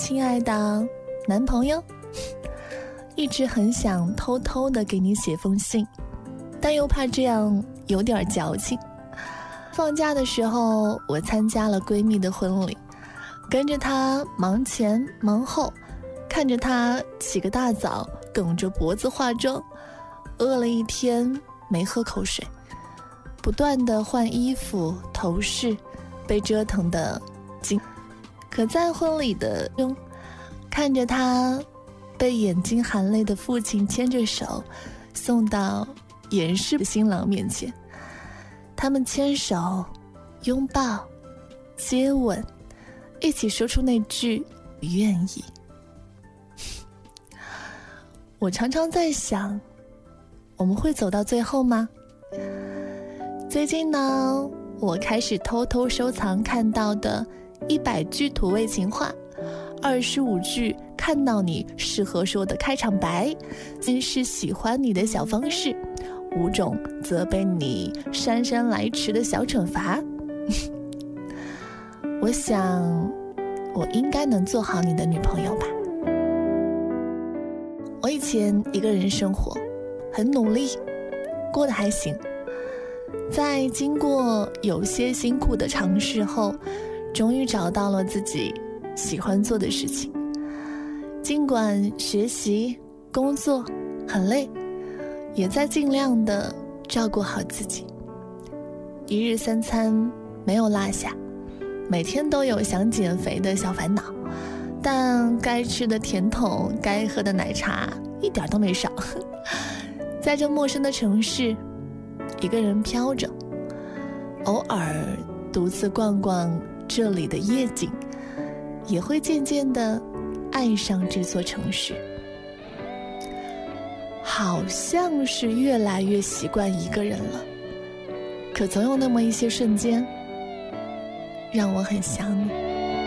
亲爱的男朋友，一直很想偷偷的给你写封信，但又怕这样有点矫情。放假的时候，我参加了闺蜜的婚礼，跟着她忙前忙后，看着她起个大早，梗着脖子化妆，饿了一天没喝口水，不断的换衣服头饰，被折腾的精。可在婚礼的中，看着她被眼睛含泪的父亲牵着手送到严氏的新郎面前，他们牵手拥抱接吻，一起说出那句愿意。我常常在想，我们会走到最后吗？最近呢，我开始偷偷收藏看到的100句土味情话，25句看到你适合说的开场白，3是喜欢你的小方式，5种责备你姗姗来迟的小惩罚。我想我应该能做好你的女朋友吧。我以前一个人生活，很努力，过得还行。在经过有些辛苦的尝试后，终于找到了自己喜欢做的事情。尽管学习工作很累，也在尽量的照顾好自己，一日3餐没有落下，每天都有想减肥的小烦恼，但该吃的甜筒该喝的奶茶一点都没少。在这陌生的城市，一个人飘着，偶尔独自逛逛这里的夜景，也会渐渐地爱上这座城市。好像是越来越习惯一个人了，可总有那么一些瞬间让我很想你。